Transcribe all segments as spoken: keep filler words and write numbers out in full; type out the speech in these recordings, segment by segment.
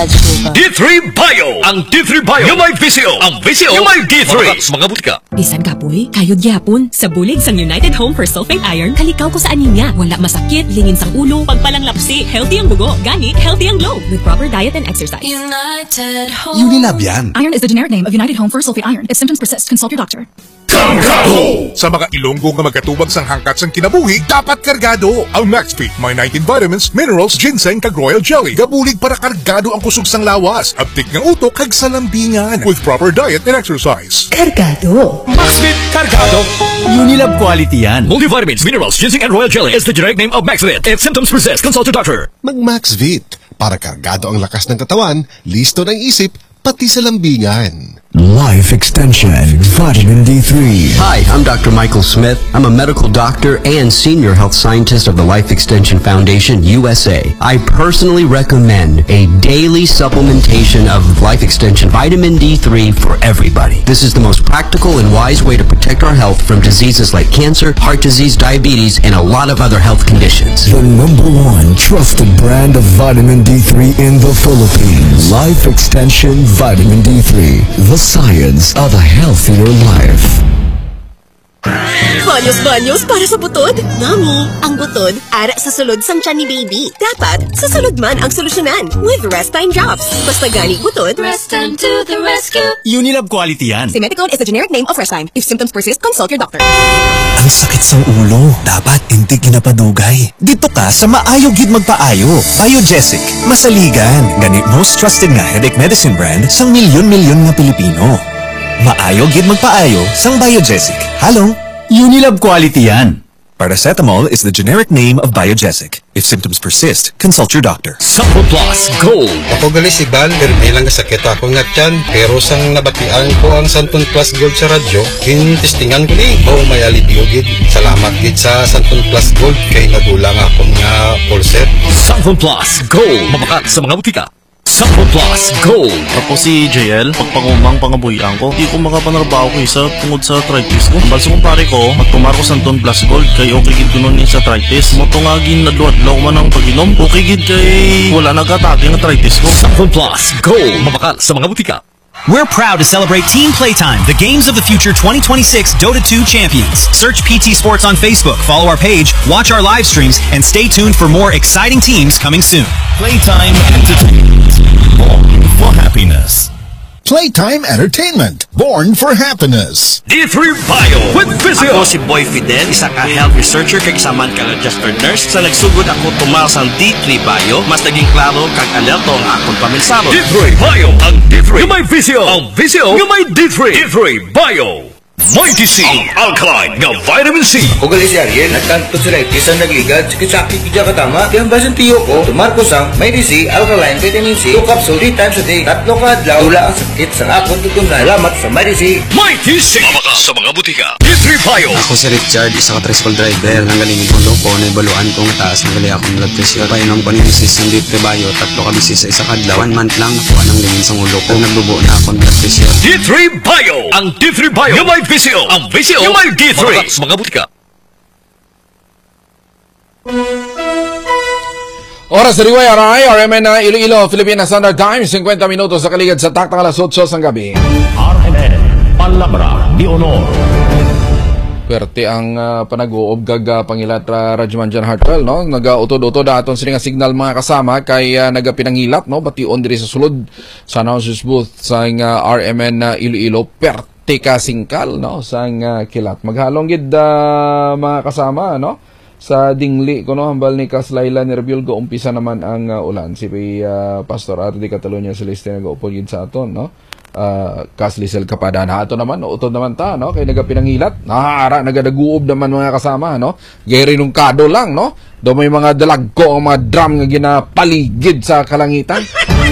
D three Bio! Ang D three Bio yung may visio! Ang visio yung may D three! Mga butika! Bisan ka boy, kayod gyapon. Sa bulig sang United Home for Sulfate Iron, kalikaw ko sa anemia. Wala masakit, lingin sang ulo, pagpalang lapsi, healthy ang bugo, gani, healthy ang glow. With proper diet and exercise. United Home. Unilab yan. Iron is the generic name of United Home for Sulfate Iron. If symptoms persist, consult your doctor. Kargado! Sa mga Ilonggo nga magkatubag sang hangkat sang kinabuhi, dapat kargado! Ang MaxFit may nineteen vitamins, minerals, ginseng, kag royal jelly. Gabulig para kargado ang kusog sang lawas. Abtik ng utok kag salambingan. With proper diet and exercise. Kargado! MaxFit Kargado! Unilab quality yan. Multivitamins, minerals, ginseng, and royal jelly is the generic name of MaxFit. If symptoms persist, consult your doctor. Mag-MaxVit. Para kargado ang lakas ng katawan, listo ng isip, pati sa lambingan. Life Extension Vitamin D three. Hi, I'm Doctor Michael Smith. I'm a medical doctor and senior health scientist of the Life Extension Foundation U S A. I personally recommend a daily supplementation of Life Extension Vitamin D three for everybody. This is the most practical and wise way to protect our health from diseases like cancer, heart disease, diabetes, and a lot of other health conditions. The number one trusted brand of vitamin D three in the Philippines. Life Extension Vitamin D three. The science of a healthier life. Banyos-banyos para sa butod. Mami, ang butod, ara sa sulod sang tiyan ni baby. Dapat, sa sulod man ang solusyonan with Restime Drops. Basta gani butod, Restime to the rescue. Unilab quality yan. Simeticone is the generic name of Restime. If symptoms persist, consult your doctor. Ang sakit sa ulo. Dapat hindi ginapadugay. Dito ka sa Maayo Gid Magpaayo. Biogesic. Masaligan. Gani most trusted nga headache medicine brand sang milyon-milyon nga Pilipino. Maayo Gid Magpaayo sang Biogesic. Halong. Unilab quality yan. Paracetamol is the generic name of Biogesic. If symptoms persist, consult your doctor. Sampo Plus Gold! Ako gali si Val, pero may lang kasakit ako nga tiyan. Pero sang nabatian ko ang Santon Plus Gold sa radyo, kinistingan ko ni. Oh, may alibyo gid. Salamat gid sa Santon Plus Gold kay nagulang akong nga pulser. Sampo Plus Gold! Mabakat sa mga butika. Sampo Plus Gold! Ako si J L, pagpangumang pangabuhian ko, di ko makapanarbaho ko isa tungod sa arthritis ko. Balso kong pare ko, magtumar ko Santon Plus Gold, kay okay gid ko nun sa arthritis. Moto nga gin nadluadlaw man ang pag-inom, okay gid kay wala nagkatake ang arthritis ko. Sampo Plus Gold! Mabakat sa mga butika. We're proud to celebrate Team Playtime, the Games of the Future twenty twenty-six Dota two champions. Search P T Sports on Facebook, follow our page, watch our live streams, and stay tuned for more exciting teams coming soon. Playtime Entertainment. Born for happiness. Playtime Entertainment. Born for happiness. D three Bio with Visio! Ako si Boy Fidel, isa ka health researcher kay kasaman ka registered nurse. Sa nagsugod ako tumaw sa D three Bio, mas naging klaro kag alerto ang akong paminsaro. D three Bio! Ang D three yung may Visio! Ang Visio yung may D three! D three Bio! Mighty C! Ang alkaline nga vitamin C! Ugali si Ariel, nagkanto sila ikisan nagligad, sakit-sakit kaya katama. Kaya ang basin tiyo ko, tumarko sang Mighty C, alkaline, vitamin C, two capsule, three times a day, tatlo ka adlaw, wala ang sakit sa akong tutunan. Salamat sa Mighty C! Mighty C! Mabaka sa mga butika. D three Bio! Ako si Richard, isa ka tricycle driver. Nanggaling mundo ko, naibaluan kong taas, nagali akong blood pressure. Painom ko ni Misis ng D three Bio, tatlo ka bisis sa isa kadlaw. One month lang, nakuha ng lingin sa ulo ko. Naglubo na akong blood pressure. D three Bio! Ang D three Bio yung may Visio! Ang Visio yung may D three! Mabaka sa mga butika. Oras sa riway, aray, R M N na Iloilo, Philippine Standard Time, fifty minutos sa kaligid sa taktang alas eight ng gabi. R M N, Palabra de Honor. Pwerte ang uh, panag-uob kag uh, pangilat uh, Radyoman Hartwell, no? Nag-utod-utod aton sila nga signal mga kasama kay uh, nagapinangilat, no? Bation diri sa sulod sa announcers booth sa uh, R M N na uh, Iloilo, perte ka singkal, no? Sa uh, kilat. Maghalong gid uh, mga kasama, no? Sa dingli ko, no? Hambal ni Kaslaila Nerbiol, go-umpisa naman ang uh, ulan. Si uh, Pastor Ardi Catalunya Celeste nag-upod gid sa aton, no? Uh, Kaslisel Kapadan ha, ito naman, utod naman ta, no? Kay nagapinangilat, nahara, nagadaguob naman mga kasama, no? Gayri nung kado lang, no? Do may mga dalagko, ang mga drum nga ginapaligid sa kalangitan.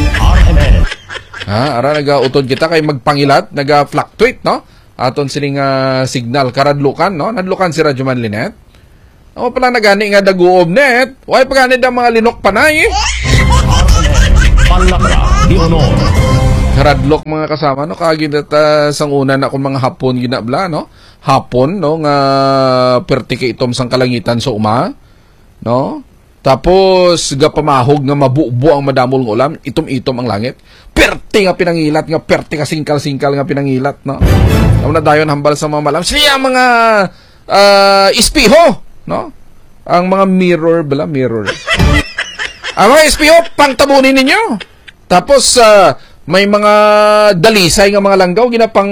Ha, ara nagautod kita kay magpangilat, naga-fluctuate, no? Aton siling uh, signal, karadlukan, no? Nadlukan si Radyoman Linet. O pala nagani nga daguob net, way paganid ang mga linok panay, eh. Palabra de Honor. Karadlok mga kasama, no? Kagin at uh, sang una na akong mga hapon ginabla, no? Hapon, no? Nga perti kay itom sang kalangitan sa uma, no? Tapos gapamahog nga mabubo ang madamol ng ulam, itom-itom ang langit. Perte nga pinangilat, nga perte nga singkal-singkal nga pinangilat, no? Ang na dayon hambal sa mga malam. Siya mga uh, ispiho, no? Ang mga mirror, bala mirror. Ang mga ispiho, pangtabunin ninyo. Tapos uh, may mga dalisay nga mga langgaw, ginapang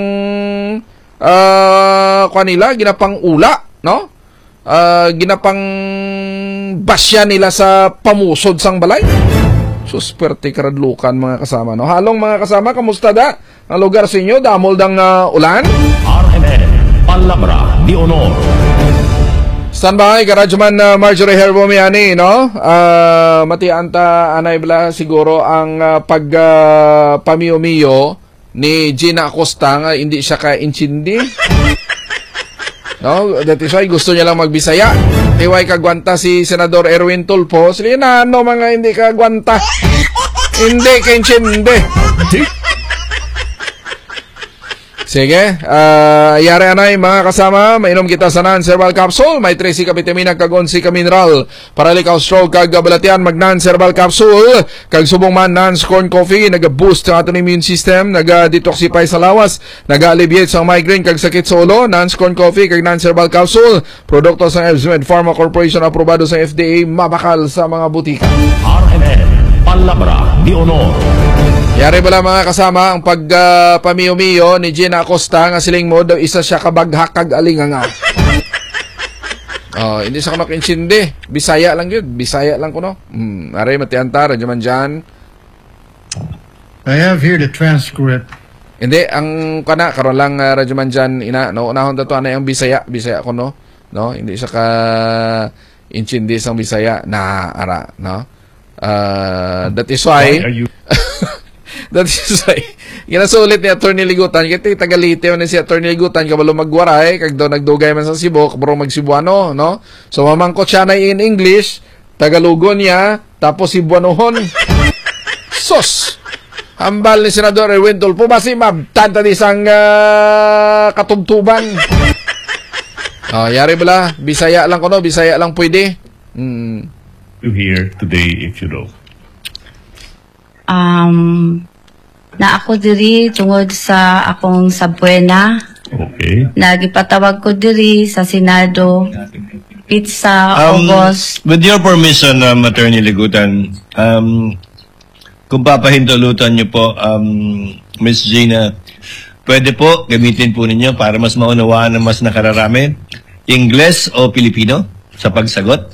uh, kanila, ginapang ula, no? Uh, ginapang basya nila sa pamusod sang balay. Susperte karadlukan mga kasama, no? Halong mga kasama, kamusta da? Ang lugar sa inyo, damol dang uh, ulan? R M N, Palabra de Honor. Standby, Karadyoman uh, Marjorie Herbomiani, no? Uh, matianta, anay bala siguro ang uh, pag uh, pamiyo-miyo ni Gina Acosta nga hindi siya ka-inchindi. No, that is why gusto niya lang magbisaya. Tiway kagwanta si Senador Erwin Tulfo. Sige na, ano mga hindi kagwanta. Hindi, kinchindi. Sige, uh, yari anay mga kasama, mainom kita sa non-cerebral capsule. May tresi ka vitamina kag onsi ka mineral. Para likaw stroke kag balatian mag non-cerebral capsule. Kag subong man non-scorn coffee, naga-boost sa aton immune system, naga-detoxify sa lawas, naga-alleviate sa migraine kag sakit sa ulo. Non-scorn coffee kag non-cerebral capsule, produkto sa Elsmed Pharma Corporation, aprobado sa F D A, mabakal sa mga butika. R M N, Palabra de Honor. Yari bala mga kasama ang pagpamiyo-miyo uh, ni Gina Acosta nga siling mo daw isa siya kabaghak kag alinganga. Oh, hindi siya makinsindi. Bisaya lang yun. Bisaya lang ko, no? Hmm. Aray, matianta. Radyaman dyan. I have here the transcript. Hindi, ang kana, karon lang uh, Radyaman dyan, ina, no? Unahon dato anay ang Bisaya. Bisaya ko, no? No? Hindi siya ka insindi sang Bisaya na ara, no? Uh, that is why... Why are you... That is why, ginasulit ni Attorney Ligutan, kaya tagalite man si Attorney Ligutan, kabalo magwaray, kag daw nagdugay man sa Cebu, kabaro magsibuano, no? So, mamangkot siya na in English, Tagalugon niya, tapos Cebuanohon. Sos! Hambal ni Senador Erwin Tulfo, basi mabtanta di sang uh, katubtuban. Oh, yari bala, Bisaya lang ko, no? Bisaya lang pwede. Hmm. You here today if you know. Um, na ako diri tungod sa akong Sabuena. Okay. Nagipatawag ko diri sa Senado. Pizza Um, August. with your permission, um, Attorney Ligutan, um, kung papahintulutan niyo po, um, Miss Gina, pwede po gamitin po ninyo para mas maunawaan ng mas nakararami, Ingles o Pilipino sa pagsagot?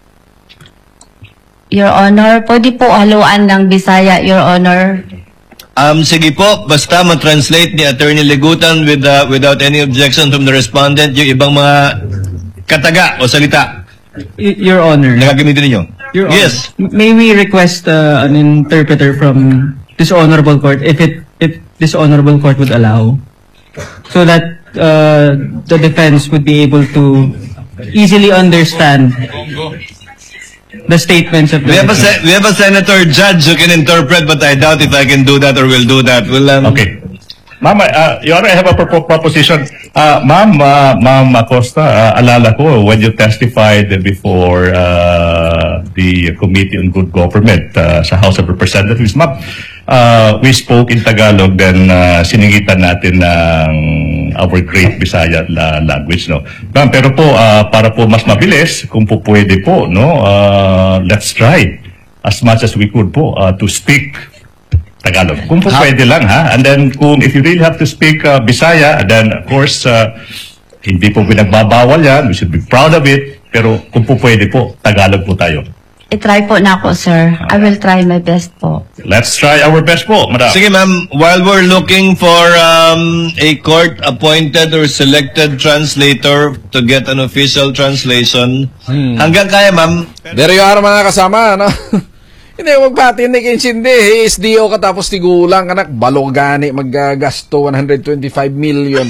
Your Honor, pwede po haluan ng Bisaya, Your Honor. Um, sige po, basta ma-translate ni Attorney Ligutan with, uh, without any objection from the respondent yung ibang mga kataga o salita. Y- Your Honor. Nakagamitin ninyo? Your Honor. Yes. M- May we request uh, an interpreter from this honorable court if it if this honorable court would allow, so that uh, the defense would be able to easily understand the statements of the We have, a defense. se- we have a senator judge who can interpret, but I doubt if I can do that or will do that. Will, um, Okay. Ma'am, uh, Your Honor, I have a pro- proposition. Uh, Ma'am, uh, Ma'am Acosta, uh, alala ko when you testified before uh, the Committee on Good Government uh, sa House of Representatives, Ma'am, uh, we spoke in Tagalog, then uh, siningitan natin ng our great Bisaya la language, no? Ma'am, pero po, uh, para po mas mabilis, kung po pwede po, no, uh, let's try as much as we could po uh, to speak Tagalog. Kung po pwede lang, ha? And then, kung if you really have to speak uh, Bisaya, then of course, uh, hindi po pinagbabawal yan. We should be proud of it. Pero kung po pwede po, Tagalog po tayo. I-try po na ako, sir. I will try my best po. Let's try our best po, madam. Sige ma'am, while we're looking for um, a court-appointed or selected translator to get an official translation, Hmm. hanggang kaya ma'am. There you are mga kasama, no? Hindi, magpati, hindi kinsindi. S D O ka tapos tigulang, anak. Balogani, magagasto one hundred twenty-five million.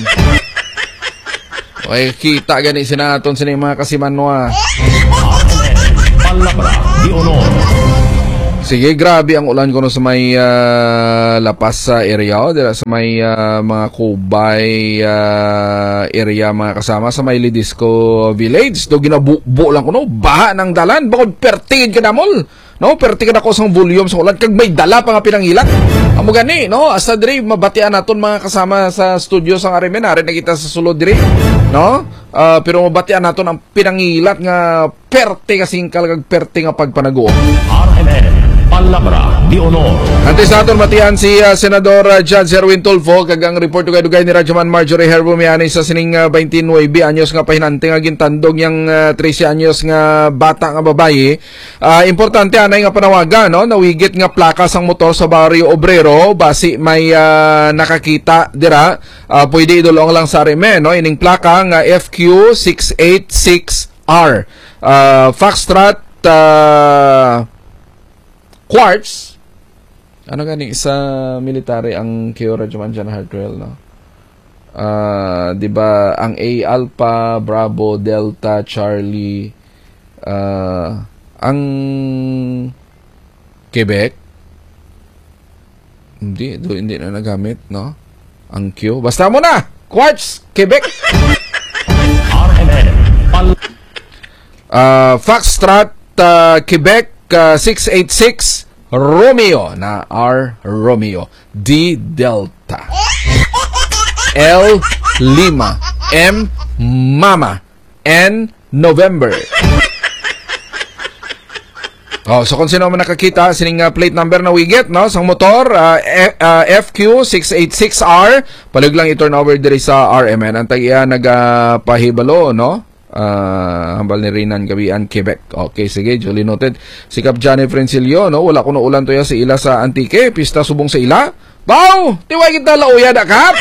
Okay, kita gani sinaton sini mga kasimanwa. Palabra de Honor. Sige, grabe ang ulan ko no sa may uh, Lapas sa area, o, dira sa may uh, mga Kubay uh, area mga kasama, sa may Lidisco Village. Do ginabubo lang ko no, baha ng dalan, bakod pertigid ka na mol. No, pertigid ako sa volume sa ulan, kag may dala pa nga pinangilat. Amo gani, no, asa diri mabatian naton mga kasama sa studio sa Arimen, ari nakita sa sulod diri, no? Uh, pero mabatian naton ang pinangilat nga perte kasing kag perte nga pagpanaguo. R M N Palabra di Honor. Antes natin matihan si uh, Senador uh, Judge Erwin Tulfo kag ang report dugay-dugay ni Radyoman Marjorie Herbo Miani sa sining uh, twenty-nine anyos nga pahinante nga gintandog yang uh, thirty anyos nga bata nga babaye. Uh, importante anay nga panawagan no, nawigit nga plakas ang motor sa Barrio Obrero basi may uh, nakakita dira. Uh, pwede idulong lang sa Arimen no, ining plaka nga F Q six eighty-six R. Uh, Foxtrot uh, Quartz. Ano gani sa military ang Kiora Jumanjan Hardwell, no? Uh, 'di ba ang A Alpha Bravo Delta Charlie uh, ang Quebec hindi do hindi na nagamit, no? Ang Q. Basta mo na. Quartz Quebec. R M N uh, Foxtrot uh, Quebec Uh, six eighty-six Romeo na R Romeo, D Delta, L Lima, M Mama, N November. Oh, so kung sino man nakakita sining uh, plate number na wiget no sang motor uh, F, uh, F Q six eighty-six R, palig lang i-turn over diri sa R M N. Antay iya nagapahibalo no. Uh, hambal ni Rinan Gabian, Quebec. Okay, sige, duly noted. Sikap Johnny Frencilio, no? Wala ko na ulan to ya sa ila sa Antique. Pista subong sa ila. Baw! Tiwag kita lauya da kap!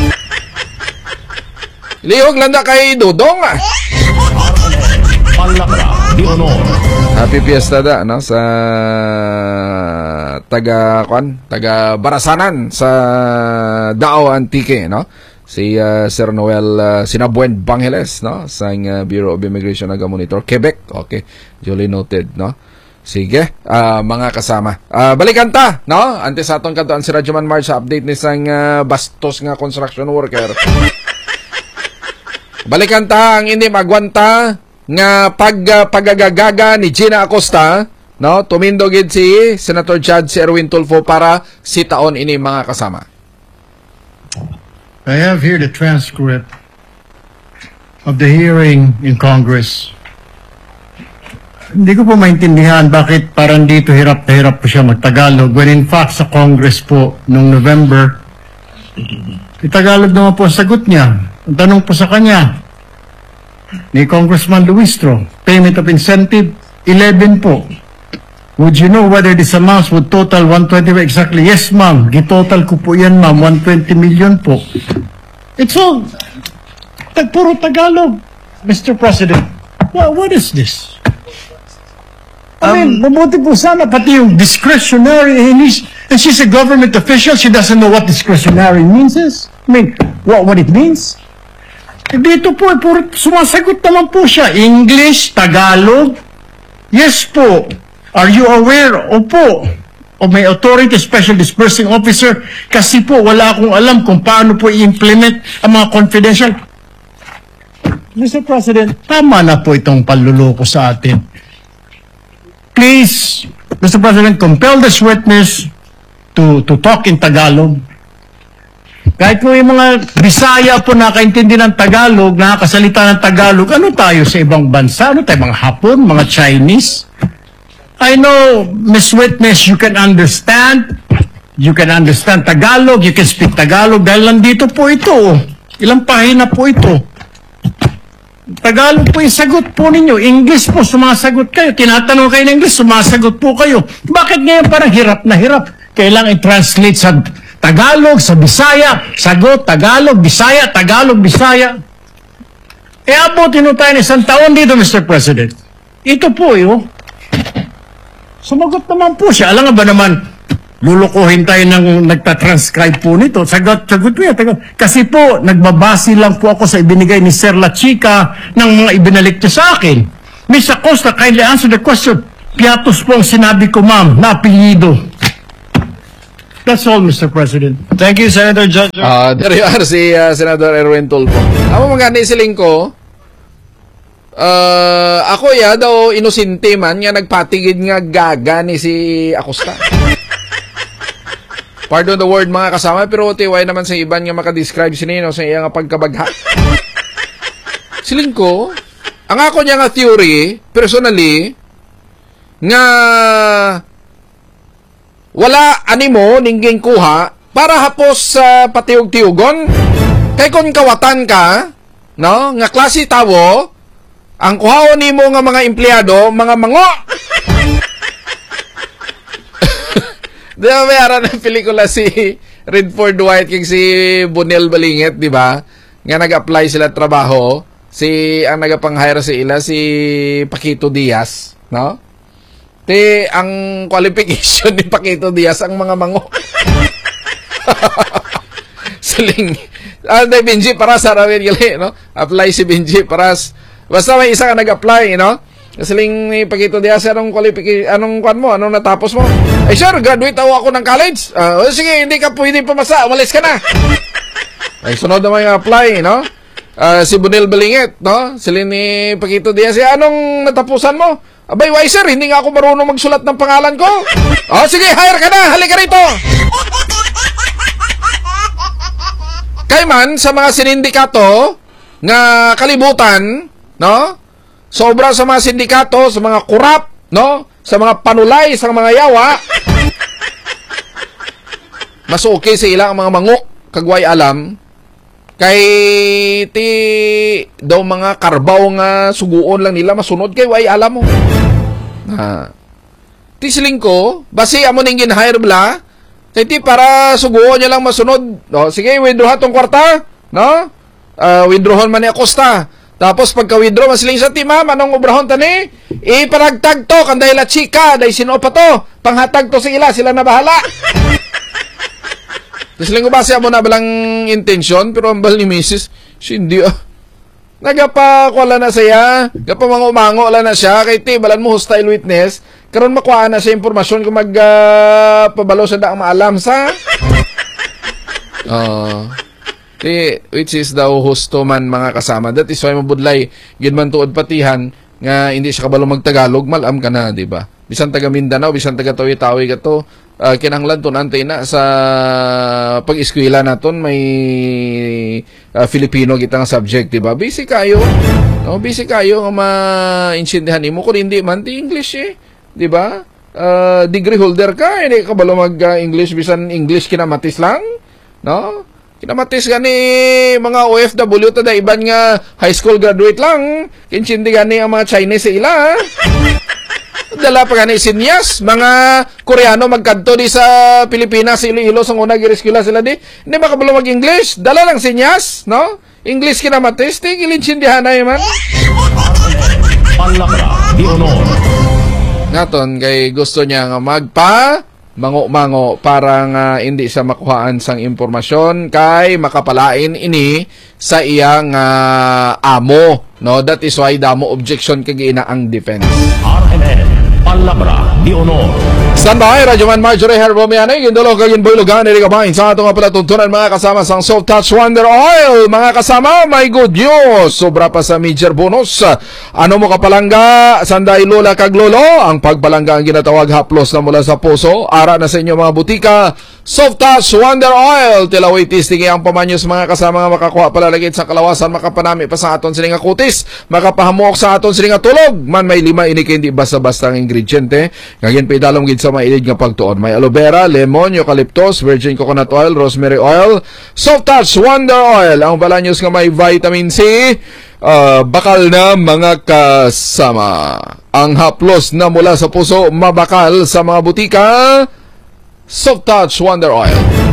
Lihog landa kay Dudong, ah! Palabra di Honor. Happy Fiesta da, no? Sa taga, kwan? Taga Barasanan sa Dao Antique, no? Si uh, Sir Noel uh, Sinabuen Bangeles no sa uh, Bureau of Immigration naga monitor Quebec. Okay, duly noted no. Sige, uh, mga kasama. Uh, balikan ta no. Antes aton kadtuan si Radyoman March sa update ni sang uh, bastos nga construction worker. Balikan ta ang hindi magwanta nga pag uh, pagagagaga ni Gina Acosta no. Tumindogid si Senator Judge Erwin Tulfo para sitaon ini mga kasama. I have here the transcript of the hearing in Congress. Hindi ko po maintindihan bakit parang dito hirap na hirap po siya magtagalog when in fact sa Congress po noong November, Tagalog naman po ang sagot niya. Ang tanong po sa kanya ni Congressman Luistro, payment of incentive, eleven po. Would you know whether this amount would total one hundred twenty exactly? Yes, ma'am. Gitotal ko po yan, ma'am. one hundred twenty million po. It's all tag puro Tagalog, Mister President. What, what is this? I mean, mabuti po sana pati yung discretionary. And, and she's a government official. She doesn't know what discretionary means is. I mean, what, what it means? E dito po, puro, sumasagot naman po siya. English, Tagalog. Yes po. Are you aware? Opo. O may authority, special dispersing officer. Kasi po, wala akong alam kung paano po i-implement ang mga confidential. Mister President, tama na po itong panluloko sa atin. Please, Mister President, compel this witness to to talk in Tagalog. Kahit kung yung mga Bisaya po nakaintindi ng Tagalog, nakakasalita ng Tagalog, ano tayo sa ibang bansa? Ano tayo, mga Hapon, mga Chinese? I know, Miss Witness, you can understand. You can understand Tagalog. You can speak Tagalog. Dahil nandito po ito. Ilang pahina po ito. Tagalog po yung sagot po ninyo. English po, sumasagot kayo. Tinatanong kayo ng English, sumasagot po kayo. Bakit ngayon parang hirap na hirap? Kailangan i-translate sa Tagalog, sa Bisaya. Sagot, Tagalog, Bisaya, Tagalog, Bisaya. E abutin mo tayo ng isang taon dito, Mister President. Ito po yun. Sumagot naman po siya. Alam nga ba naman, lulukuhin tayo ng nagtatranscribe po nito. Sagot, sagot po yan. Kasi po, nagbabase lang po ako sa ibinigay ni Sir La Chica ng mga ibinalik niya sa akin. Miss Acosta, kindly answer the question. Piatos po ang sinabi ko, ma'am, na apelyido. That's all, Mister President. Thank you, Senator John. Ah, there you are, si uh, Senator Erwin Tulfo. Ako maganda siling ko, uh, ako ya daw inosente man nga nagpatigid nga gaga ni si Acosta. Pardon the word mga kasama, pero tiway naman sa iban nga makadescribe sinino sa iya nga pagkabagha. Siling ko, ang ako niya nga theory, personally, nga wala animo ningging kuha para hapos sa uh, patiug-tiugon. Kay kung kawatan ka, no, nga klase tawo, ang kuhaon nimo nga mga empleyado, mga mango. Di ba mayroon ng pelikula si Redford White kung si Bunel Balingit, di ba? Nga nag-apply sila trabaho, si ang nagapang-hire sa ila si Paquito Diaz, no? Te, ang qualification ni Paquito Diaz ang mga mango. Siling, ah, de Benji Paras, harawin gali, no? Apply si Benji Paras. Basta may isa ka nag-apply, no? Siling ni Paquito Diaz, anong qualification, anong kwan mo, anong natapos mo? Eh, sir, graduate ako ako ng college. Uh, sige, hindi ka pwede pumasa, umalis ka na. Ay, sunod naman yung apply, no? Uh, si Bunel Balingit, no? Siling ni Paquito Diaz, anong natapusan mo? Abay, why sir, hindi nga ako marunong magsulat ng pangalan ko. Oh, sige, hire ka na, halika rito. Kay man, sa mga sinindikato, nga kalibutan, no? Sobra sa mga sindikato, sa mga kurap, no? Sa mga panulay, sa mga yawa, mas okay sa ilang mga mangok, kagway alam, kay ti daw mga karbaw nga suguon lang nila masunod kay way alam mo. Ha. Ti siling ko, basi amo ning gin-hire bla, kay ti para suguon niya lang masunod. No, sige, withdraw tong kwarta, no? Uh, withdrawon man ni Acosta. Tapos pagka-withdraw masiling sa ti ma'am, anong obrahon tani? Iparagtag to kanday la chika, day sino pa to? Panghatag to sa ila, sila na bahala. Tapos lang ko ba siya mo na balang intensyon, pero ang bal ni Missus hindi ah. Nagapakwala na siya, gapamango-mango la na siya, kay ti, balan mo hostile witness, karon makuha na siya informasyon kung magpabalo uh, sa daang maalam sa. Uh, ti, which is daw husto man mga kasama. That is why mabudlay, ginman tuod patihan, nga hindi siya kabalo magtagalog, malam ka na, di ba? Bisan taga Mindanao, bisan taga Tawi-Tawi ka to, Uh, kinanglan to nantay na sa pag-eskwela naton may uh, Filipino kita nga subject, diba? Basic kayo, no? Basic kayo nga ma-insindihan nimo kung hindi man ti English eh, diba? Uh, degree holder ka, hindi ka balo mag-English, uh, bisan English kinamatis lang, no? Kinamatis gani mga O F W tada iban nga high school graduate lang, kinsindi gani ang mga Chinese sa ila. Dala pa gani sinyas, mga Koreano magkanto di sa Pilipinas, sa Iloilo, sa una gireskwela sila di. Hindi makabalo mag-English, dala lang sinyas, no? English kinamatis, di gilinsindihan na man. Palakra, di honor. Naton, kay gusto niya nga magpa mango-mango para nga hindi siya makuhaan sang impormasyon kay makapalain ini sa iyang uh, amo, no? That is why damo objection kay ina ang defense. R N N Palabra di honor. Stand by, Radyo Man Marjorie Herbo Mianay, gindolo kagin boylogan, nari kabahin sa atong palatuntunan mga kasama sang Soft Touch Wonder Oil. Mga kasama, may good news. Sobra pa sa major bonus. Ano mo kapalangga, sanday lola kag lolo, ang pagpalangga ang ginatawag haplos na mula sa puso. Ara na sa inyo mga butika. Soft Touch Wonder Oil. Tilaway tisting ang pamanyos mga kasama nga makakuha palalagit sa kalawasan, makapanami pa sa aton sininga kutis, makapahamok sa aton sininga tulog. Man may lima ini hindi basta-basta ang ingrediente. Ngagin pa idalom gid sa mailid nga pagtuon. May aloe vera, lemon, eucalyptus, virgin coconut oil, rosemary oil, Soft Touch Wonder Oil. Ang balanyos nga may vitamin C. Uh, bakal na mga kasama. Ang haplos na mula sa puso, mabakal sa mga butika. Soft Touch Wonder Oil.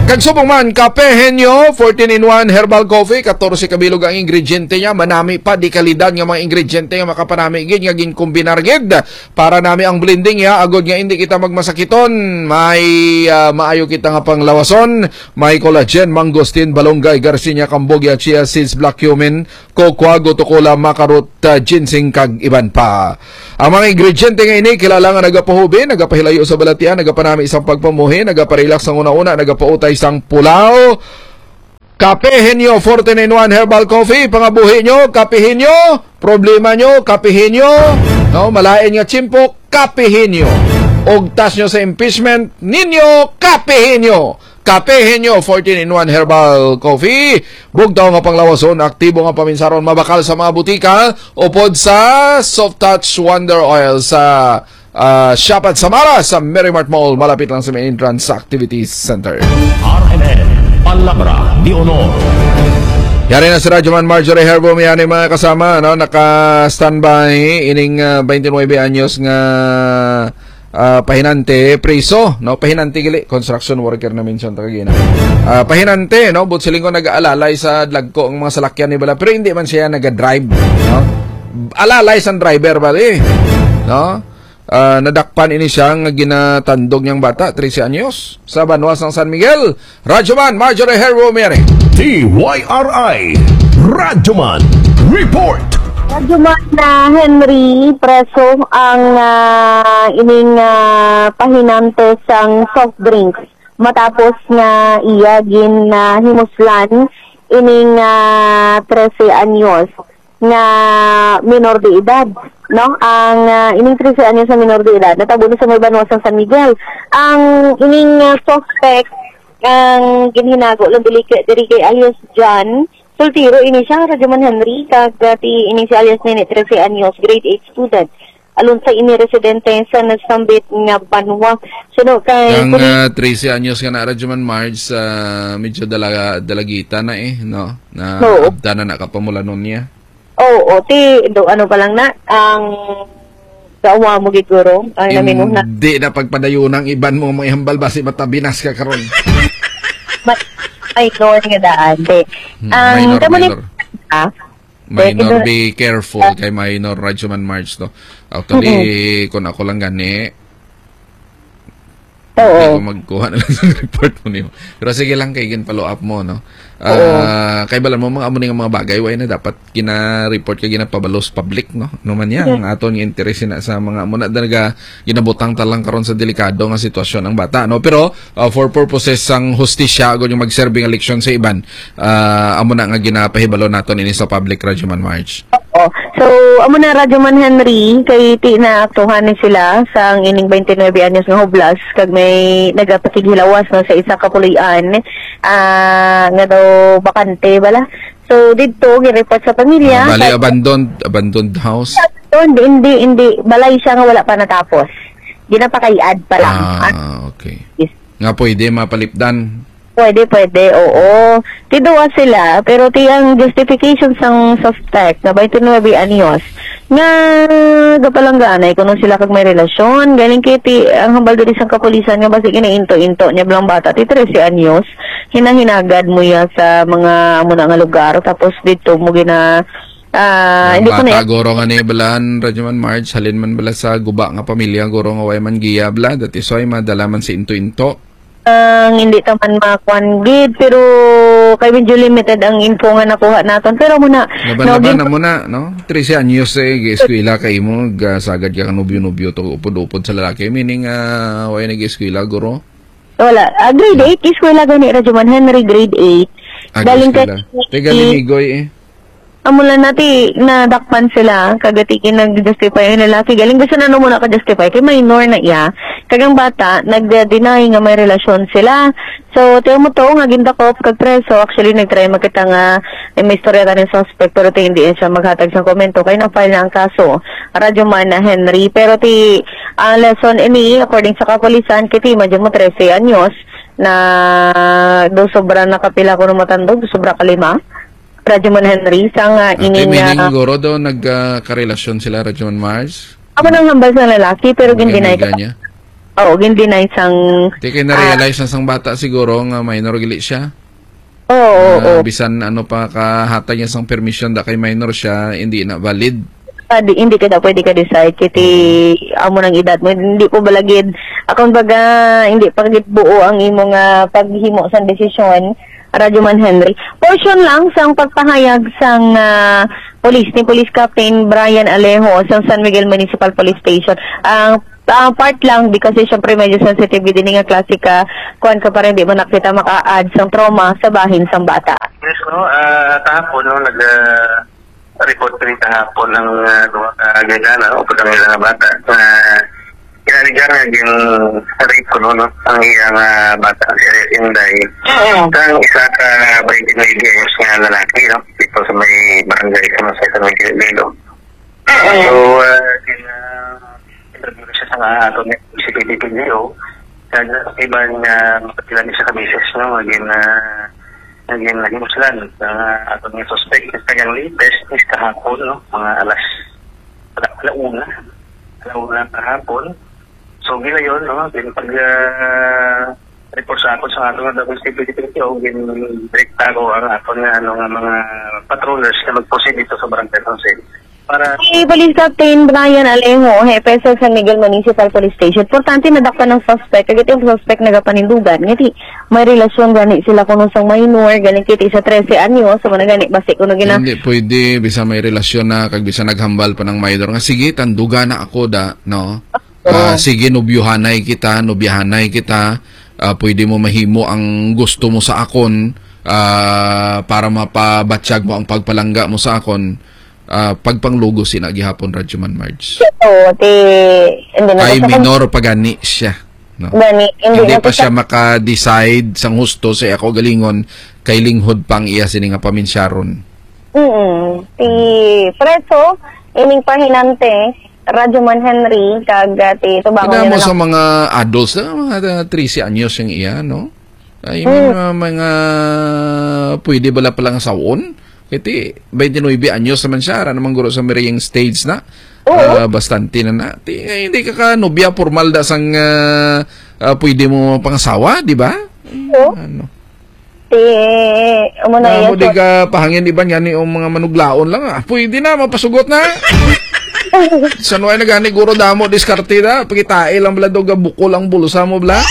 Kagsubong man, Kape Henyo, fourteen in one herbal coffee, fourteen kabilog ang ingrediente niya, manami pa di kalidad nga mga ingrediente nga makapanami gid nga ginkombinar gid para nami ang blending ya agod nga hindi kita magmasakiton, may uh, maayo kita nga panglawason, may collagen, mangosteen, balonggay, garcinia, cambogia, chia seeds, black cumin, cocoa, gotokola, makarot, uh, ginseng kag iban pa. Ang mga ingrediente nga ini kilala nga nagapahubi, nagapahilayo sa balatian, nagapanami isang pagpamuhi, nagaparelax ang una-una, nagapautay isang pulaw. Kape Henyo fourteen in one herbal coffee, pangabuhi nyo, kapihin nyo, problema nyo, kapihin nyo, no, malain nga chimpok, kapihin nyo, ugtas nyo sa impeachment ninyo, kapihin nyo. Kape Henyo fourteen in one herbal coffee, bugtaw nga panglawason, aktibo nga paminsaron, mabakal sa mga butika, upod sa Soft Touch Wonder Oil sa Uh, shop at Samara sa Merrimart Mall, malapit lang sa main entrance sa Activities Center. R N N, Palabra de Honor. Yari na si Radyoman Marjorie Herbo, may yan mga kasama, no? Naka-standby, ining uh, twenty-nine anyos nga uh, pahinante, preso, no? Pahinante gili, construction worker na minsan tagagina. Uh, pahinante, no? But siling ko nag-aalalay sa dlagko ang mga salakyan ni Bala, pero hindi man siya nag-drive, no? Alalay sa driver ba eh, no? Uh, nadakpan ini siya nga ginatandog niyang bata, thirteen anyos, sa Banwas ng San Miguel. Radyoman Marjorie Herbo, Mary. T Y R I, Radyoman Report. Radyoman na Henry, preso ang uh, ining uh, pahinante sang soft drinks matapos nga iya gin na uh, himuslan ining uh, thirteen anyos nga minor de edad, no? Ang uh, ining thirteen anyos sa minor de edad natabuno sa may Banwas ng San Miguel. Ang ining uh, suspect ang ginhinago lang dili kay diri kay alias John Soltero, ini siya Radyoman Henry, kag ti ini si alias nini thirteen anyos, grade eight student. Alun sa ini residente sa nasambit nga Banwa. Suno kay ang uh, thirteen anyos nga na Radyoman Marge sa uh, medyo dalaga dalagita na eh, no? Na no. abda na nakapamulanon niya. Oo, oh, ti do ano pa lang na ang kawa mo giguro ang namingo na. Hindi na pagpadayunang iban mo mga hambal basi matabinas ka karon. But minor nga daan de. Ang minor, minor. Ah, minor, be careful kay minor Radyoman Marge to. Actually, mm-hmm. kung ako lang gani, oo. Hindi ko magkuha na lang sa report mo niyo. Pero sige lang kay gin follow up mo, no? Uh, kay balan mo mga amo nga mga bagay way na dapat gina-report kay ginapabalos public, no? No man yan ang aton nga interest na sa mga amo na talaga ginabutang talang karon sa delikado nga sitwasyon ng bata, no? Pero uh, for purposes sang hustisya ug yung mag-serving election sa iban, uh, amo na nga ginapahibalo naton ini sa public, Radyoman Marge. Oo. So amo na Radyoman Henry kay ti na aktuhan ni sila sa ang ining twenty-nine anyos nga hoblas kag may nagapatigilawas no sa isa ka pulian uh, nga daw bakante bala. So dito gi-report sa pamilya. Uh, bali abandoned abandoned house. Hindi hindi hindi balay siya nga wala pa natapos. Ginapakay-ad pa lang. Ah, okay. Yes. Nga pwede mapalipdan. Pwede, pwede, oo. Tiduwa sila, pero ti ang justification sang suspect na twenty-nine anyos nga gapalangganay kuno sila kag may relasyon, galing kiti ang hambal diri sang kapulisan nga basi inainto-into niya blang bata ti thirteen anyos, hinahinagad mo ya sa mga amo na nga lugar tapos dito mo gina ah uh, hindi ko na goro nga ni balan Radyoman Marge halin man bala sa guba nga pamilya goro nga way man giya bla dati soy madala man si into-into. Ang uh, hindi taman makuan gid pero kay medyo limited ang info nga nakuha naton pero muna laban-laban na muna no thirteen anyos eh gi-eskwela kay mo gasagad ka kanubyo-nubyo to upod-upod sa lalaki meaning uh, way nag-eskwela guro wala uh, grade eight eskwela gani Radyoman Henry grade eight ah, galing kay tigalimigoy eh amulan nati na dakpan sila kagatikin nag-justify yung lalaki galing gusto na muna ka-justify kay minor na iya kagang bata nagde-deny nga may relasyon sila so tiyo mo to nga gindakop kag preso actually nagtry magkita nga eh, may istorya ta ng suspect pero ti hindi siya maghatag sa komento kay na-file na ang kaso Radyoman na Henry pero ti ang uh, lesson ini according sa kapulisan kiti medyo mo thirteen anyos na do sobra na kapila ko matandog sobra kalima Radyoman Henry sang uh, ini nga meaning guro do nagkarelasyon uh, sila Radyoman Marge ako nang hambal sa lalaki pero gindinay ka Oo, hindi na isang... Di kayo na-realize na sang bata siguro nga minor gili siya. Oo, oo, Uh, oo. bisan ano pa kahatag niya sang permission da kay minor siya, hindi na valid. Ah, di, hindi ka daw pwede ka decide kiti amo ng edad mo. Hindi ko balagid. Akong baga, hindi pa gid buo ang imong uh, paghimo sa desisyon. Radyoman Henry. Portion lang sang pagpahayag sang uh, police ni Police Captain Brian Alejo sa San Miguel Municipal Police Station. Ang uh, part lang because eh, syempre medyo sensitive din nga klasika kuan ka pa rin di mo nakita maka-add sang trauma sa bahin sang bata. Yes, no, uh, kahapon no nag uh, report rin kahapon ng uh, duha ka gagana o pagka nga bata na uh, kinanigar nga yung rape ko no, no ang iyang uh, bata si Inday. Ang isa ka twenty-nine years nga lalaki no dito sa may barangay sa Masay sa may Kililo. So uh, kin interview siya sa nga ato ni C C T V video kaya iban nga mapatilan siya sa misis no maging uh, naging naging sila ang ato ni suspect is kanyang latest is kahapon no mga alas alauna alauna kahapon. So gila yun no din pag uh, report sa ako sa ato nga W C P D P o gin direkta ko ang ato nga ano nga mga patrollers na mag-proceed dito sa Barangay Consel para Si Police Captain Brian Alejo, hepe sa San Miguel Municipal Police Station. Importante nadakpan ng suspect. Kagit yung suspect nagapanindugan. Ngiti, may relasyon gani sila kuno sang minor, gani kiti sa thirteen anyo, so mana gani basi kuno gina. Hindi pwede bisa may relasyon na kag bisa naghambal pa ng minor nga sige tanduga na ako da no. Uh, sige nobyuhanay kita, nobyahanay kita. Uh, pwede mo mahimo ang gusto mo sa akon uh, para mapabatsyag mo ang pagpalangga mo sa akon. Uh, pagpanglugo si nagihapon Radyoman Marge. Oo, ti hindi na Ay minor pagani siya. No? Gani, hindi, hindi na pa siya siya maka-decide sang husto sa ako galingon kay linghod pang iya sini nga paminsyaron. Mm. Ti preso ining pahinante Radyoman Henry kag ti tubangon Kaya mo nila sa mga adults na mga thirty anyos yung iya no. Ay mm. mga, mga pwede bala palang sawon. Iti, twenty-nine anyos naman siya, ara naman guro sa marrying stage na. Uh, bastante na na. Ti, eh, hindi ka ka nobya formal da sang uh, uh, pwede mo pangasawa, di ba? Oo. Ano? Ti, umuna Uh, uh, mo di ka pahangin iban yan yung mga manuglaon lang ah. Pwede na, mapasugot na. Sa nuay na gani guro damo diskarte na. Pagitae lang bala doga bukol ang bulsa mo bala.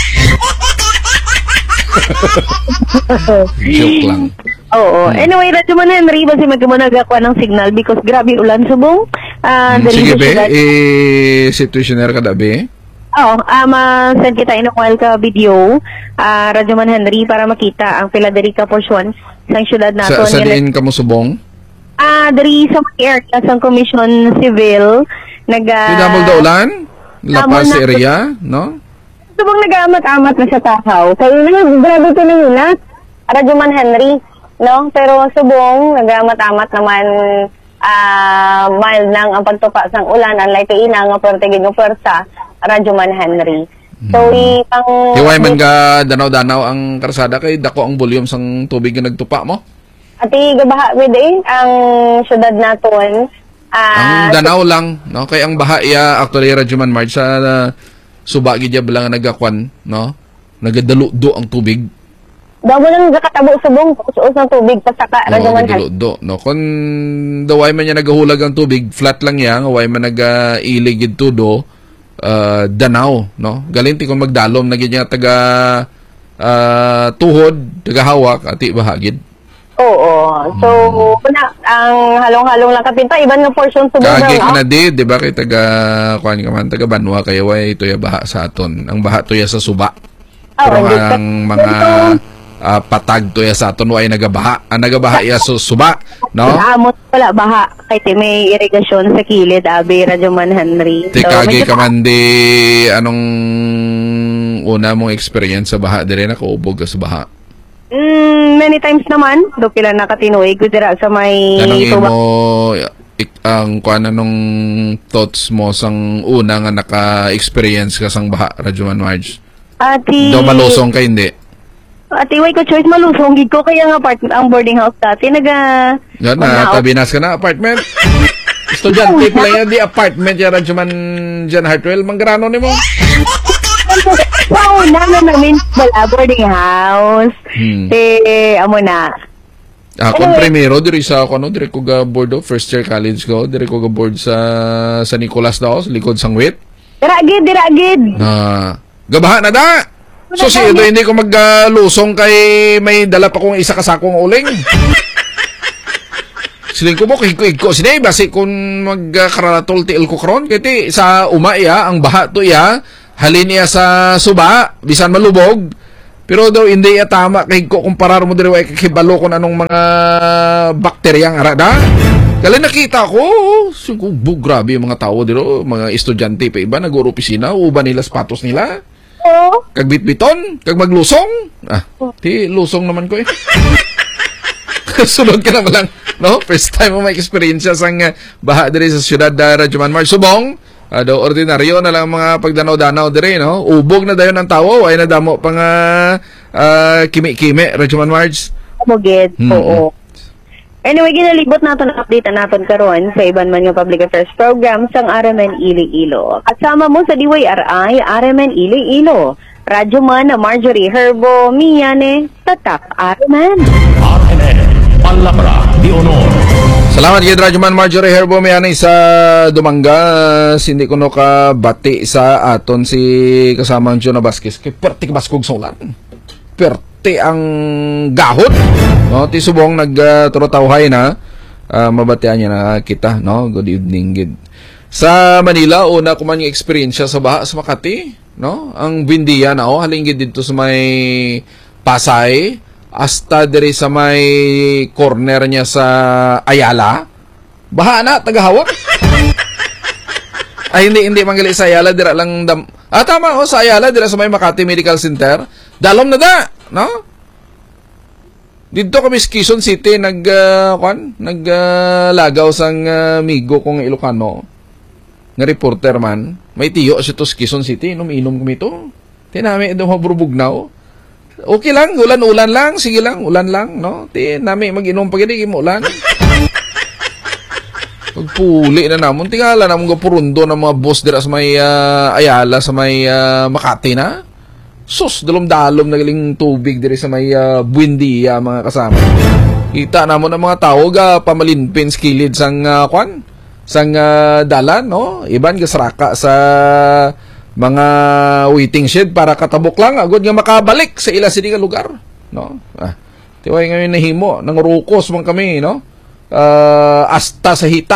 Joke lang. Oo. Anyway, Radyoman Henry, basi magkamanagakuha ng signal because grabe ulan subong. Uh, hmm, sige be, eh, situationer ka da be? Oo, um, uh, send kita inukwal ka video, uh, Radyoman Henry, para makita ang Piladerica portion ng syudad nato. Sa, sa diin ka mo subong? Ah, uh, dari sa mga area sa Commission Civil, nag... Pinamol da ulan? Lapas area, no? Subong nag-amat-amat na sa tahaw. Kaya grabe ito na yun, ha? Radyoman Henry. No, pero subong nagamat-amat naman uh, mild nang ang pagtupa sang ulan unlike kay ina nga perti gid nga persa Radyoman Henry. So hmm. ipang Iway man ga danaw-danaw ang karsada kay dako ang volume sang tubig nga nagtupa mo. Ati gabaha with eh, ang syudad naton. Uh, ang danaw lang, no? Kay ang baha iya actually Radyoman Marge sa uh, suba gid ya bala nga nagakwan, no? Nagadaludo ang tubig. Daw mo lang nakatabo subong us ng tubig pasaka Radyoman Henry. Do, no, kun daway man niya nagahulag ang tubig, flat lang yan, way man nagailig uh, tudo, uh, danaw, no? Galinti kung magdalom na niya taga uh, tuhod, taga hawak, ati bahagid. Oo. So, hmm. na, ang halong-halong lang kapinta, iban nga portion subong. Kagi ka na di, di ba kay taga, kuhan ka man, taga Banwa, kayo way ito ya baha sa aton. Ang baha to ya sa suba. Oh, pero ang mga Uh, patag to ya sa aton way nagabaha ang nagabaha ya so suba no amot wala baha kay ti may irigasyon sa kilid abi Radyoman Henry ti kagi ka man di anong una mong experience sa baha dire na kaubog ka sa baha mm, many times naman do pila nakatinuig ko dira sa may anong imo ik, ang kuan anong thoughts mo sang una nga naka-experience ka sang baha Radyoman Marge ati do malusong ka hindi. Ati way ko choice malusong gid ko kaya nga apartment ang boarding house dati naga yan na tabinas ka na apartment. Estudyante pala yan di apartment ya Radyoman Jan Hartwell manggrano nimo. Mauna na namin wala boarding house. Hmm. Eh, amo na. Ako ang primero, diri sa ako, ano, diri ko ga board of first year college ko, diri ko ga board sa sa Nicolas daw, sa likod sang wit. Diragid, diragid. Na, gabaha na da! So, si Edo, hindi ko maglusong kay may dala pa kong isa kasakong uling. Siling ko mo, kihig ko, sinay, basi kung magkararatol ti ko karon, kaya sa uma iya, ang baha to iya, halin iya sa suba, bisan malubog, pero daw hindi iya tama, kihig ko, kumparar mo diri, kakibalo kung anong mga bakteryang arada. Kaya nakita ko, oh, grabe yung mga tao dito, mga estudyante pa iba, nag-opisina, uba nila sapatos nila. Oo. Kag bitbiton, kag maglusong. Ah, ti lusong naman ko eh. Sunod ka naman lang, no? First time mo may experience sa uh, baha diri sa siyudad uh, Radyoman March. Subong, uh, daw ordinaryo na lang mga pagdanaw-danaw diri, no? Ubog na dayon ang tawo, ay nadamo pang uh, uh, kimi-kimi Radyoman March. Mugid, hmm. oo. Anyway, ginalibot natin ang update natin karon sa iban man nga public affairs program sang R M N Iloilo. Kasama mo sa D Y R I, R M N Iloilo. Radyo man Marjorie Herbo, Miyane, Tatak R M N. R M N, Palabra de Honor. Salamat kay Radyo man Marjorie Herbo, Miyane sa Dumanga. Hindi ko no ka bati sa aton si kasama ang Jonah Vasquez. Kay perti ka baskog sa ulan. Perti ang gahot. No, ti subong nagturotawhay uh, na uh, mabatian niya na kita, no. Good evening, good. Sa Manila, una ko man yung experience sa baha sa Makati, no. Ang Bindiya na oh, halingid dito sa may Pasay, hasta diri sa may corner niya sa Ayala. Baha na tagahawak. Ay hindi hindi manggali sa Ayala, dira lang dam. Ah tama oh, sa Ayala dira sa may Makati Medical Center. Dalom na da, no? Dito kami sa Quezon City nag uh, kwan, naglagaw uh, sang uh, migo kong Ilocano. Nga reporter man, may tiyo siya to sa Quezon City, inom-inom kami to. Tinami ito mabrubugnaw. Okay lang, ulan-ulan lang, sige lang, ulan lang, no? Tinami mag-inom pagini mo ulan. Pagpuli na namon, tingala namon ga purundo ng mga boss dira sa may uh, Ayala, sa may uh, Makati na. Sus, dalom-dalom na galing tubig diri sa may uh, Buendia mga kasama. Kita na mo ng mga tao ga pamalinpin skilid sang uh, kwan, sang uh, dalan, no? Iban gasraka sa mga waiting shed para katabok lang agad nga makabalik sa ila sini nga lugar, no? Ah, tiway ngayon nahimo nang rukos man kami, no? Uh, asta sa hita.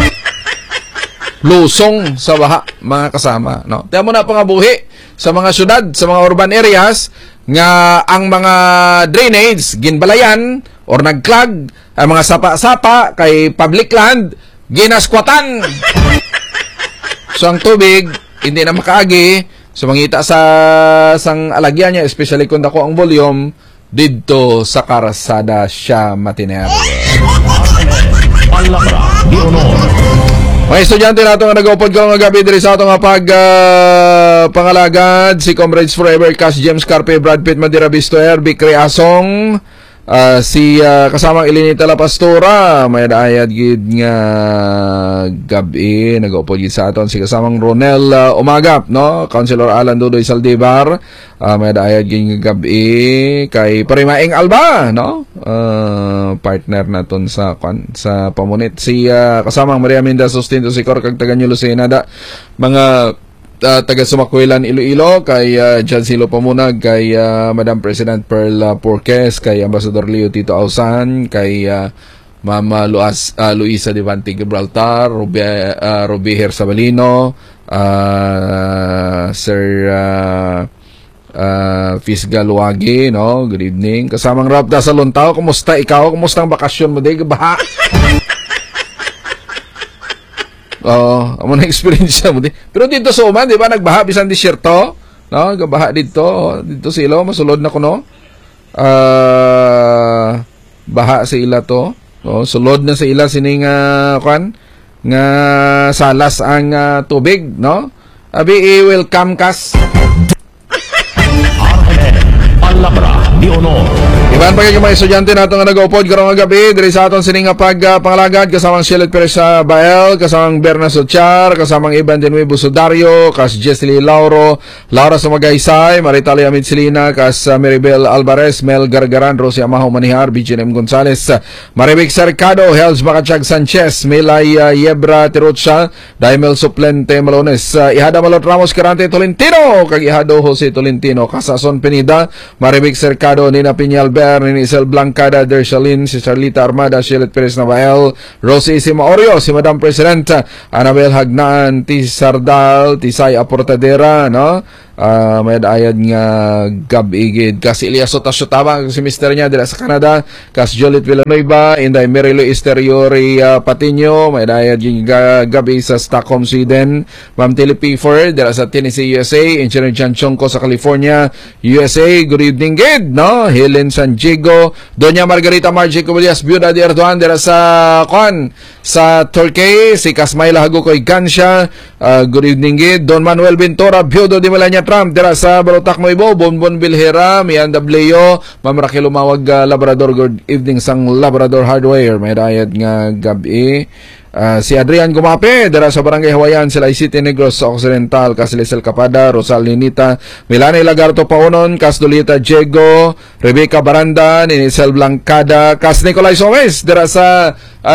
Lusong sa baha mga kasama, no? Tiyan mo na pangabuhi sa mga syudad, sa mga urban areas nga ang mga drainage ginbalayan or nagclog, ang mga sapa-sapa kay public land ginaskwatan. So ang tubig hindi na makaagi, so mangita sa sang alagyan niya, especially kung dako ang volume didto sa Karsada siya Matiner. Palabra de Honor. Mga estudyante nato nga nag-upod ko nga gabi diri sa ato nga pag uh, pangalagad si Comrades Forever, Cash James Carpe, Brad Pitt, Madira Bistoer, Vic Reasong, uh, si uh, kasamang Elinita La Pastora, may daayad gid nga gabi nag-upod gid sa aton si kasamang Ronel uh, Umagap, no? Councilor Alan Dudoy Saldivar, uh, may daayad gid nga gabi kay Parimaing Alba, no? Uh, partner naton sa sa pamunit si uh, kasamang Maria Minda Sustinto si Cor kag taga Lucena da mga uh, taga Sumakwilan Iloilo kay uh, John Silo Pamunag kay uh, Madam President Pearl uh, Porques kay Ambassador Leo Tito Ausan kay uh, Mama Luas, uh, Luisa Devante Gibraltar, Ruby, uh, Ruby Hersabalino, uh, Sir uh, Uh, Fisga Luwagi, no? Good evening. Kasamang Rapda sa Luntao, kumusta ikaw? Kumusta ang bakasyon mo? Di, baha? Oo, uh, amo na experience mo. Di. Pero dito sa Oman, di ba, nagbaha, bisan disyerto? No? Gabaha dito. Dito sa ilo, masulod na ko, no? Uh, baha sa ila to. No? Sulod na sa ila, sining, uh, kwan? Nga salas ang uh, tubig, no? Abi, i-welcome kas. Palabra de Honor. Iban pa kayo mga estudyante nato nga nag-upod karong gabi diri sa aton sining nga pag uh, pangalagad kasamang Shielet Perez sa Bael, kasamang Berna Sochar, kasamang Iban de Nuevo Sudario, kas Jesly Lauro, Laura Sumagaysay, Maritalia Mitsilina, kas uh, Maribel Alvarez, Mel Gargaran, Rosie Amaho Manihar, B J M Gonzales, uh, Marivic Cercado, Helz Macachag Sanchez, Milay uh, Yebra Tirocha, Daimel Suplente Malones, uh, Ihada Malot Ramos Carante Tolentino, kag Ihado Jose Tolentino, Kasason Pinida, Marivic Cercado, Nina Piñalber, ni Isel Blancada, Dershalin, si Charlita Armada, Shielet Perez Navael, Rosie Simaorio, si Madam President, Anabel Hagnaan, T. Sardal, Tisay Aportadera, no? Uh, may ayad nga gab-igid kas Elias Sotasotama si mister niya dila sa Canada, kas Jolit Villanueva, Inday Merilo Esteriori uh, Patino, may ayad yung gabi sa Stockholm, Sweden, Ma'am Tilly Pfeffer dila sa Tennessee, U S A, Engineer John Chonko sa California, U S A, good evening gid, no? Helen San Diego, Doña Margarita Margie Cubillas, Biuda de Erdogan dila sa Kwan, sa Turkey, si Kasmayla Hagukoy Gansha, uh, good evening gid, Don Manuel Ventura, Biudo di Malanya Trump, dira sa Barotac Moibo, Bonbon Bilhera, Mian W, Ma'am Raquel Umawag, uh, Labrador, good evening sang Labrador Hardware, may dayad nga gabi. Uh, si Adrian Gumape, dira sa Barangay Hawayan, Silay City, Negros Occidental, Casilisel Capada, Rosal Ninita, Milani Lagarto Paunon, Casdolita Diego, Rebecca Baranda, Ninisel Blancada, Cas Nicolay Somes, dira sa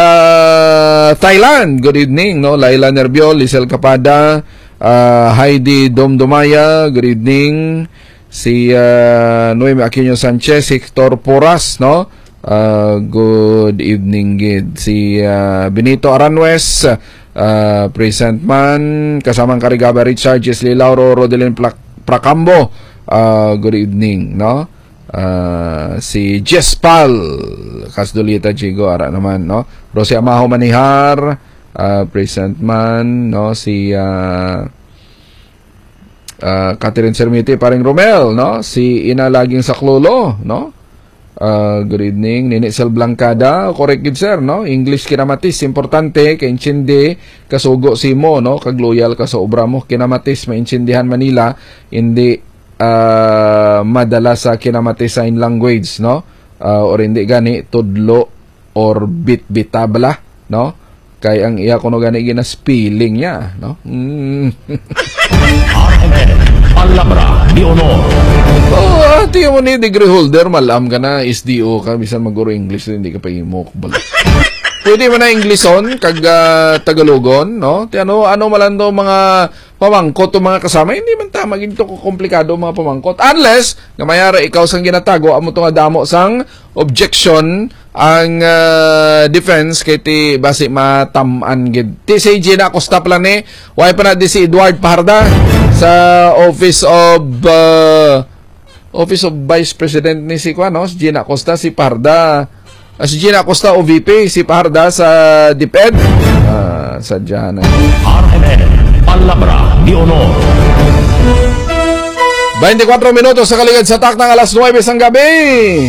uh, Thailand, good evening, no? Laila Nerbiol, Lisel Capada, Uh, Heidi Domdomaya, good evening. Si uh, Noemi Aquino Sanchez, Hector Poras, no? Uh, good evening, gid. Si uh, Benito Aranwes, uh, present man. Kasamang Karigaba Richard, Jesly Lauro, Rodelin Pracambo, uh, good evening, no? Uh, si Jespal, Kasdolita Jigo, ara naman, no? Rosie Amaho Manihar, Uh, present man, no? Si uh, uh, Catherine Sermiti, paring Romel, no? Si Ina Laging Saklolo, no? Uh, good evening. Ninisel Blancada, correct gid sir, no? English kinamatis, importante kay intindi kasugo si mo, no? Kag loyal ka sa obra mo, kinamatis maintindihan Manila, hindi uh, madala sa kinamatis sign language, no? Uh, or hindi gani tudlo or bit-bitabla, no? Kay ang iya kuno gani gina spelling niya, no? Mm. Palabra di honor. Oh, ati mo ni degree holder, malam ka na S D O ka, bisan maguro English hindi ka pa imo bala. Pwede mo na Englishon kag uh, Tagalogon, no? Ti ano ano malando mga pamangkot o mga kasama, hindi man tama ginto ko komplikado mga pamangkot unless gamayara ikaw sang ginatago amo to nga damo sang objection ang uh, defense kay ti basi mataman gid. Ti si Gina Acosta pala ni, why pa na di si Edward Parda sa Office of uh, Office of Vice President ni si kwa, no? Si Gina Acosta, si Parda. Uh, si Gina Acosta o V P, si Parda sa DepEd. Uh, sadya na. R M N, Palabra di honor. twenty-four minutos sa kaligad sa tak ng alas nuwebe sang gabi.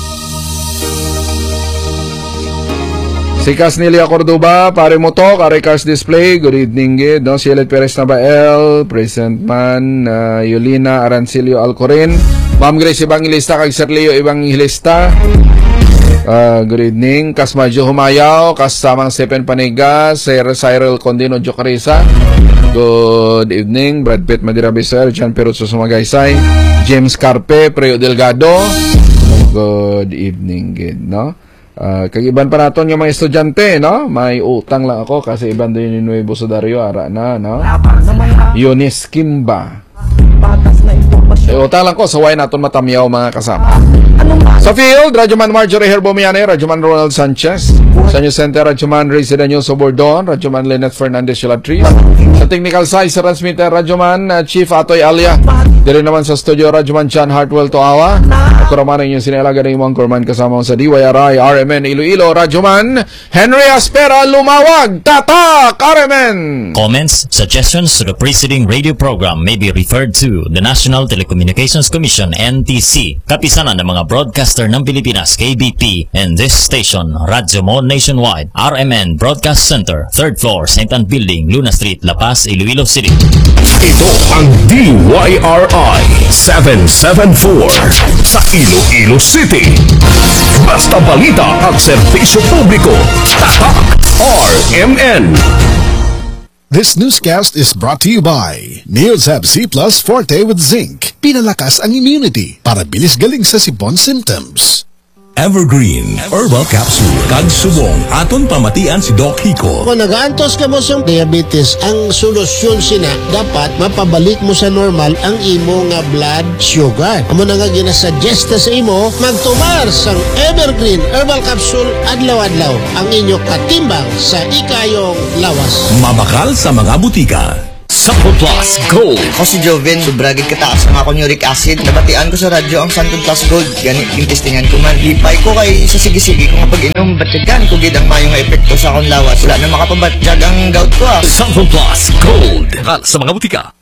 Si Casnelia Cordoba, pare mo to, kare Cars Display, good evening gid, no? Shielet Perez Nabael, present man, uh, Yolina Arancilio Alcorin, Ma'am Grace Evangelista, kag Sir Leo Evangelista, uh, good evening, Kasmadjo Humayaw, kasamang Stephen Paniga, Sir Cyril Condino Jocarisa, good evening, Brad Pitt Madirabi Sir, John Peruzzo Sumagaysay, James Carpe, Preo Delgado, good evening gid, no? Uh, kagiban pa naton yung mga estudyante, no? May utang lang ako kasi iban doon yung Nuevo Sudario, ara na, no? Yunis Kimba. E, utang lang ko, saway naton matamyaw mga kasama. Sa field, Radyoman Marjorie Herbomiane, Radyoman Ronald Sanchez. Sa New Center, Radyoman Reyes Daniel Sobordon, Radyoman Lynette Fernandez Yulatris. Sa technical side, sa transmitter, Radyoman uh, Chief Atoy Alia. Dili naman sa studio, Radyoman John Hartwell Toawa. Ako naman yung sinalaga ng imong Corman kasama sa D Y R I, R M N Iloilo, Radyoman Henry Aspera Lumawag, Tatak, R M N. Comments, suggestions to the preceding radio program may be referred to the National Telecommunications Commission, N T C, kapisanan ng mga broadcaster ng Pilipinas, K B P, and this station, Radyomon Nationwide, R M N Broadcast Center, third floor, Saint Anne Building, Luna Street, La Paz, Iloilo City. Ito ang D Y R I seven seven four sa Iloilo City. Basta balita at serbisyo publiko. Tatak R M N. This newscast is brought to you by Neosab C Plus Forte with Zinc. Pinalakas ang immunity para bilis galing sa sipon symptoms. Evergreen Herbal Capsule. Kag subong aton pamatian si Doc Hico. Kung nagaantos ka mo sa diabetes, ang solusyon sina dapat mapabalik mo sa normal ang imo nga blood sugar. Amo na nga ginasuggest sa imo magtumar sang Evergreen Herbal Capsule adlaw-adlaw ang inyo katimbang sa ikayong lawas. Mabakal sa mga butika. Santon Plus Gold. Ako si Joven, sobragid kataas ang akong uric acid. Nabatian ko sa radyo ang Santon Plus Gold. Ganit yung testingan ko man. Lipay ko kay sa sige-sige kung pag-inom. Batyagan ko gid ang mayong epekto sa akong lawas. Wala na makapabatjag ang gout ko ah. Santon Plus Gold. Bakal sa mga butika.